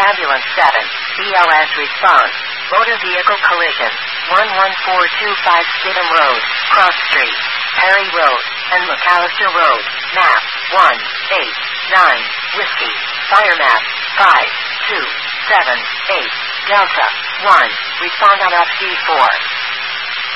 Ambulance 7. BLS response. Motor vehicle collision. 11425 Stidham Road, Cross Street, Perry Road, and McAllister Road. Map 189 Whiskey. Fire map 5278 Delta 1. Respond on FD4.